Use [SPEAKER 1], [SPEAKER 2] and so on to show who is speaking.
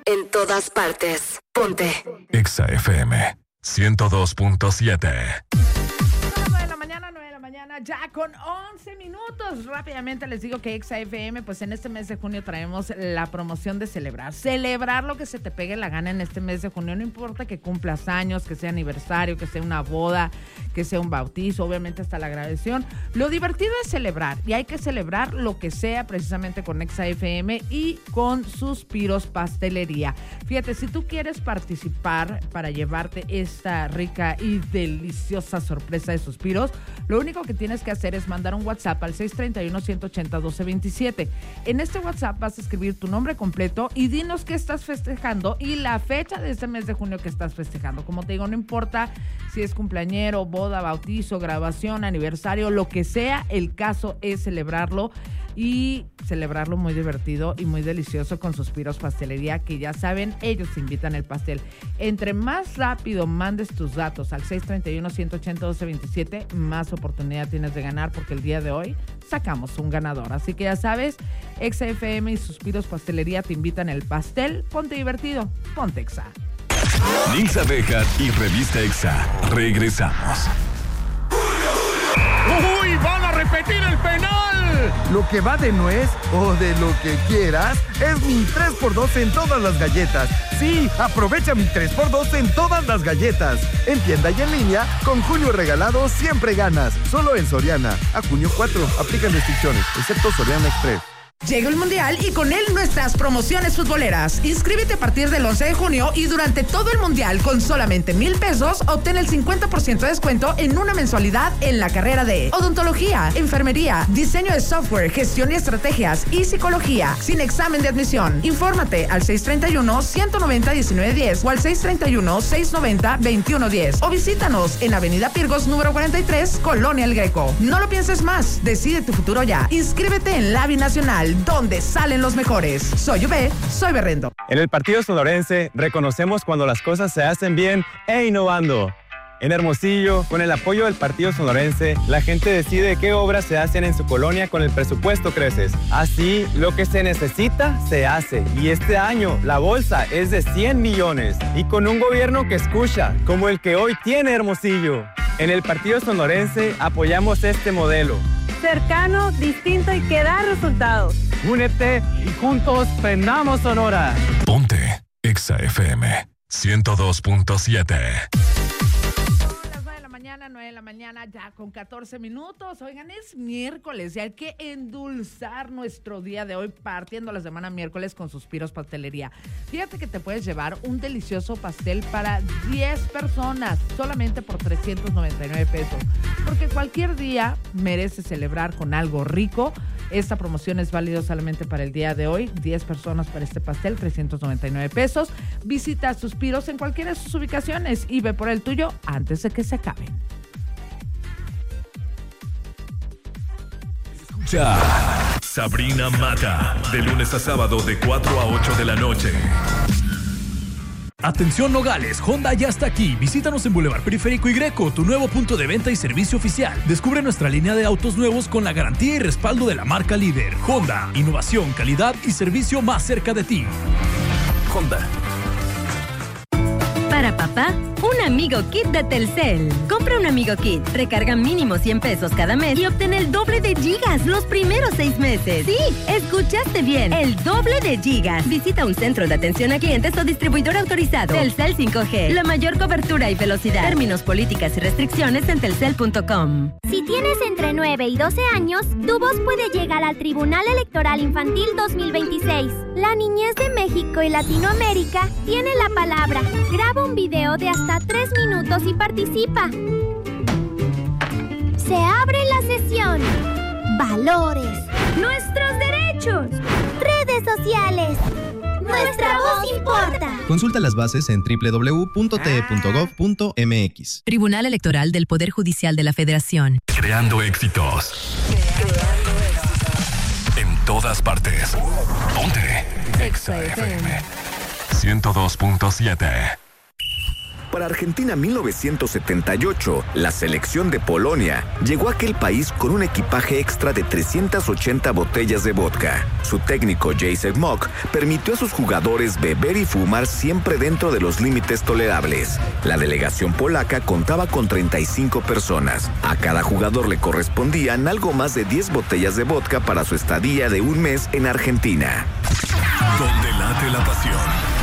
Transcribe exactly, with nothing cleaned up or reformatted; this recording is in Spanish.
[SPEAKER 1] En todas partes. Ponte.
[SPEAKER 2] Exa F M ciento dos punto siete.
[SPEAKER 3] nueve de la mañana, nueve de la mañana, ya con once minutos. Rápidamente les digo que Exa F M, pues en este mes de junio traemos la promoción de celebrar. Celebrar lo que se te pegue la gana en este mes de junio. No importa que cumplas años, que sea aniversario, que sea una boda, que sea un bautizo, obviamente hasta la graduación. Lo divertido es celebrar y hay que celebrar lo que sea precisamente con Exa F M y con Suspiros Pastelería. Fíjate, si tú quieres participar para llevarte esta rica y deliciosa sorpresa de Suspiros, lo único que tienes que hacer es mandar un WhatsApp al seis tres uno, uno ocho cero, uno dos dos siete. En este WhatsApp vas a escribir tu nombre completo y dinos qué estás festejando y la fecha de este mes de junio que estás festejando. Como te digo, no importa si es cumpleañero, boda, bautizo, graduación, aniversario, lo que sea, el caso es celebrarlo y celebrarlo muy divertido y muy delicioso con Suspiros Pastelería, que ya saben, ellos te invitan el pastel. Entre más rápido mandes tus datos al seis tres uno, uno ocho cero, uno dos dos siete, más oportunidad tienes de ganar, porque el día de hoy sacamos un ganador. Así que ya sabes, Exa F M y Suspiros Pastelería te invitan el pastel. Ponte divertido, ponte Exa.
[SPEAKER 2] Nilsa Bejar y Revista Exa. Regresamos.
[SPEAKER 4] ¡Uy! ¡Van a repetir el penal!
[SPEAKER 5] Lo que va de nuez o de lo que quieras es mi tres por dos en todas las galletas. Sí, aprovecha mi tres por dos en todas las galletas. En tienda y en línea, con junio regalado siempre ganas. Solo en Soriana. A junio cuatro, aplican restricciones, excepto Soriana Express.
[SPEAKER 3] Llega el Mundial y con él nuestras promociones futboleras. Inscríbete a partir del once de junio y durante todo el Mundial con solamente mil pesos obtén el cincuenta por ciento de descuento en una mensualidad en la carrera de odontología, enfermería, diseño de software, gestión y estrategias y psicología sin examen de admisión. Infórmate al seis tres uno, uno nueve cero, uno nueve uno cero o al seis tres uno, seis nueve cero, dos uno uno cero o visítanos en Avenida Pirgos número cuarenta y tres, Colonia El Greco. No lo pienses más, decide tu futuro ya. Inscríbete en la Binacional, donde salen los mejores. Soy Ube, soy Berrendo.
[SPEAKER 6] En el Partido Sonorense reconocemos cuando las cosas se hacen bien e innovando. En Hermosillo, con el apoyo del Partido Sonorense, la gente decide qué obras se hacen en su colonia con el presupuesto Creces. Así, lo que se necesita, se hace. Y este año, la bolsa es de cien millones. Y con un gobierno que escucha, como el que hoy tiene Hermosillo. En el Partido Sonorense apoyamos este modelo.
[SPEAKER 7] Cercano, distinto y que da resultados.
[SPEAKER 6] Únete y juntos prendamos Sonora.
[SPEAKER 2] Ponte Exa F M ciento dos punto siete.
[SPEAKER 3] nueve de la mañana, ya con catorce minutos. Oigan, es miércoles y hay que endulzar nuestro día de hoy partiendo la semana miércoles con Suspiros Pastelería. Fíjate que te puedes llevar un delicioso pastel para diez personas solamente por trescientos noventa y nueve pesos. Porque cualquier día merece celebrar con algo rico. Esta promoción es válida solamente para el día de hoy. diez personas para este pastel, trescientos noventa y nueve pesos. Visita Suspiros en cualquiera de sus ubicaciones y ve por el tuyo antes de que se acaben.
[SPEAKER 2] Escucha Sabrina Mata, de lunes a sábado de cuatro a ocho de la noche.
[SPEAKER 8] Atención Nogales, Honda ya está aquí. Visítanos en Boulevard Periférico y Greco, tu nuevo punto de venta y servicio oficial. Descubre nuestra línea de autos nuevos con la garantía y respaldo de la marca líder. Honda, innovación, calidad y servicio más cerca de ti.
[SPEAKER 2] Honda.
[SPEAKER 9] Para papá, un Amigo Kit de Telcel. Compra un Amigo Kit, recarga mínimo cien pesos cada mes y obtén el doble de gigas los primeros seis meses. Sí, escuchaste bien, el doble de gigas. Visita un centro de atención a clientes o distribuidor autorizado. Telcel cinco G, la mayor cobertura y velocidad. Términos, políticas y restricciones en telcel punto com.
[SPEAKER 10] Si tienes entre nueve y doce años, tu voz puede llegar al Tribunal Electoral Infantil dos mil veintiséis. La niñez de México y Latinoamérica tiene la palabra. Graba un video de hasta tres minutos y participa. Se abre la sesión. Valores. Nuestros derechos. Redes sociales. Nuestra voz importa.
[SPEAKER 11] Consulta las bases en doble u doble u doble u punto t e punto gov punto m x.
[SPEAKER 9] Tribunal Electoral del Poder Judicial de la Federación.
[SPEAKER 2] Creando éxitos. Creando éxitos. En todas partes. Ponte Exa F M ciento dos punto siete.
[SPEAKER 12] Para Argentina mil novecientos setenta y ocho, la selección de Polonia llegó a aquel país con un equipaje extra de trescientas ochenta botellas de vodka. Su técnico Jacek Mock permitió a sus jugadores beber y fumar siempre dentro de los límites tolerables. La delegación polaca contaba con treinta y cinco personas. A cada jugador le correspondían algo más de diez botellas de vodka para su estadía de un mes en Argentina.
[SPEAKER 2] Donde late la pasión.